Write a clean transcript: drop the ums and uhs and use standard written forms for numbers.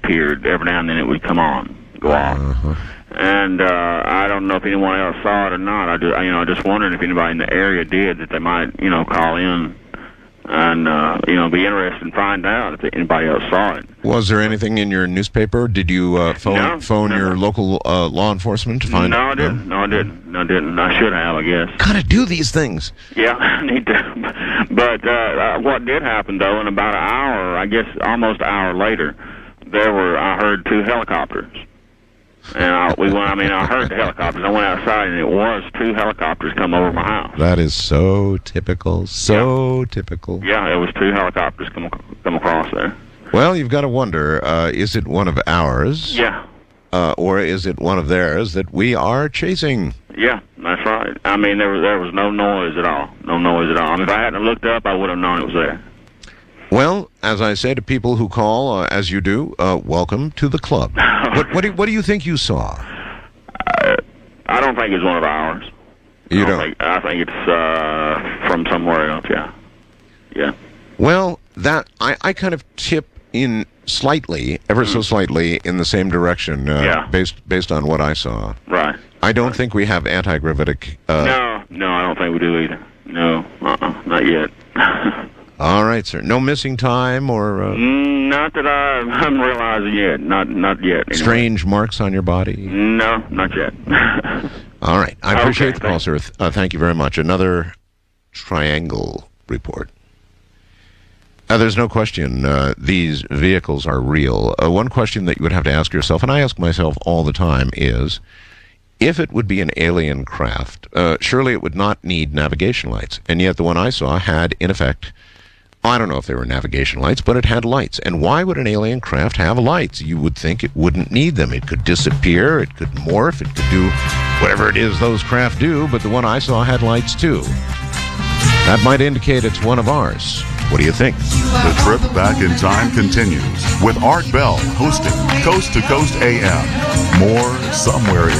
disappeared. Every now and then it would come on, go off. And I don't know if anyone else saw it or not. I just wondering if anybody in the area did, that they might, call in and, be interested and find out if anybody else saw it. Was there anything in your newspaper? Did you phone your local law enforcement to find out? No, I didn't. I should have, I guess. Gotta do these things. Yeah, I need to. But what did happen, though, in about an hour, I guess almost an hour later, I heard 2 helicopters. And I heard the helicopters. I went outside, and it was 2 helicopters come over my house. That is so typical. Typical. Yeah, it was 2 helicopters come across there. Well, you've got to wonder, is it one of ours? Yeah. Or is it one of theirs that we are chasing? Yeah, that's right. I mean, there was no noise at all. No noise at all. I mean, if I hadn't looked up, I would have known it was there. Well, as I say to people who call, as you do, welcome to the club. What do you think you saw? I don't think it's one of ours. You don't? I think it's from somewhere else, yeah. Yeah. Well, that I kind of tip in slightly, ever so slightly, in the same direction, based on what I saw. Right. I don't think we have anti-gravitic... No, I don't think we do either. No, not yet. All right, sir. No missing time or... Not that I'm realizing yet. Not yet. Anyway. Strange marks on your body? No, not yet. All right. I appreciate the call, sir. Thank you very much. Another triangle report. There's no question these vehicles are real. One question that you would have to ask yourself, and I ask myself all the time, is if it would be an alien craft, surely it would not need navigation lights. And yet the one I saw had, in effect... I don't know if they were navigation lights, but it had lights. And why would an alien craft have lights? You would think it wouldn't need them. It could disappear, it could morph, it could do whatever it is those craft do, but the one I saw had lights too. That might indicate it's one of ours. What do you think? The trip back in time continues with Art Bell hosting Coast to Coast AM. More somewhere in